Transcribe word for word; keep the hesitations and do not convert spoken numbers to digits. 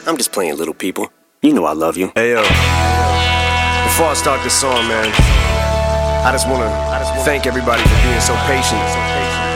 I'm just playing Little People. You know I love you. Hey, yo. Before I start this song, man, I just want to thank everybody for being so patient.